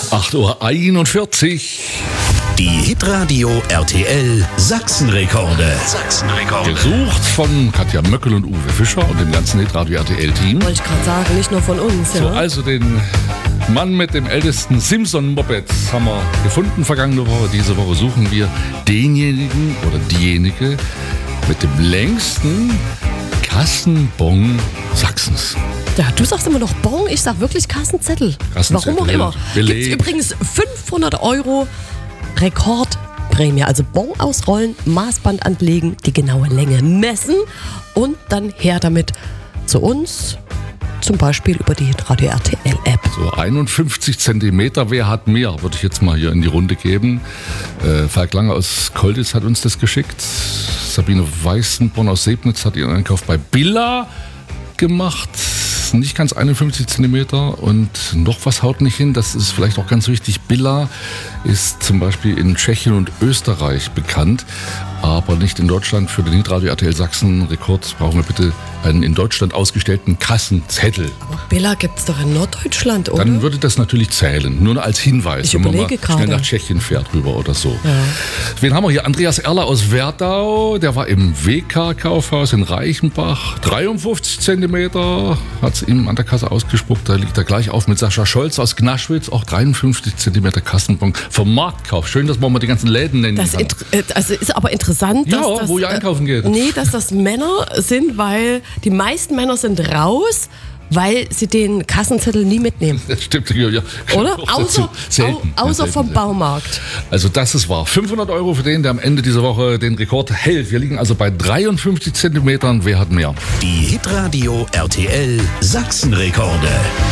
8:41 Uhr. Die Hitradio RTL Sachsenrekorde. Gesucht von Katja Möckel und Uwe Fischer und dem ganzen Hitradio RTL-Team. Wollte ich gerade sagen, nicht nur von uns. So, Ja? also den Mann mit dem ältesten Simpson-Moped haben wir gefunden vergangene Woche. Diese Woche suchen wir denjenigen oder diejenige mit dem längsten Kassenbon Sachsens. Ja, du sagst immer noch Bon, ich sag wirklich Kassenzettel. Kassenzettel, Warum auch immer. Beleg. Gibt's übrigens 500 € Rekordprämie. Also Bon ausrollen, Maßband anlegen, die genaue Länge messen und dann her damit zu uns. Zum Beispiel über die Hitradio RTL App. So 51 Zentimeter, wer hat mehr? Würde ich jetzt mal hier in die Runde geben. Falk Lange aus Kolditz hat uns das geschickt. Sabine Weißenborn aus Sebnitz hat ihren Einkauf bei Billa gemacht. Nicht ganz 51 Zentimeter und noch was haut nicht hin. Das ist vielleicht auch ganz wichtig. Billa ist zum Beispiel in Tschechien und Österreich bekannt, aber nicht in Deutschland. Für den Hitradio RTL Sachsen Rekord brauchen wir bitte einen in Deutschland ausgestellten Kassenzettel. Aber Billa gibt's doch in Norddeutschland, oder? Dann würde das natürlich zählen, nur als Hinweis, Ich wenn man mal überlege schnell gerade. nach Tschechien fährt rüber oder so. Ja. Wen haben wir hier? Andreas Erler aus Werdau, der war im WK-Kaufhaus in Reichenbach. 53 Zentimeter hat es ihm an der Kasse ausgespuckt. Da liegt er gleich auf mit Sascha Scholz aus Gnaschwitz, auch 53 Zentimeter Kassenbon vom Marktkauf. Schön, dass man mal die ganzen Läden nennen Das kann. also ist aber interessant, dass Ja, das, wo ihr einkaufen geht. Nee, dass das Männer sind, weil die meisten Männer sind raus, weil sie den Kassenzettel nie mitnehmen. Das stimmt, ja. Oder? Auch dazu. Selten. Außer Ja, vom selten. Baumarkt. Also das ist wahr. 500 € für den, der am Ende dieser Woche den Rekord hält. Wir liegen also bei 53 Zentimetern. Wer hat mehr? Die Hitradio RTL Sachsenrekorde.